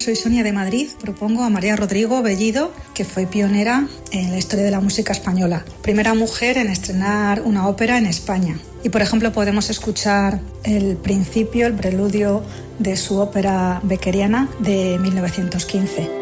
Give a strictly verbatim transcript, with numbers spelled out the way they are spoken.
Soy Sonia de Madrid. Propongo a María Rodrigo Bellido, que fue pionera en la historia de la música española. Primera mujer en estrenar una ópera en España. Y, por ejemplo, podemos escuchar el principio, el preludio de su ópera beckeriana de mil novecientos quince.